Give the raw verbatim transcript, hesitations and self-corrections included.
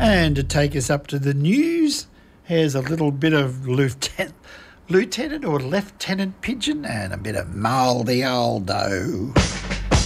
And to take us up to the news, here's a little bit of Lieutenant, Lieutenant or Lieutenant Pigeon and a bit of Mouldy Old Dough.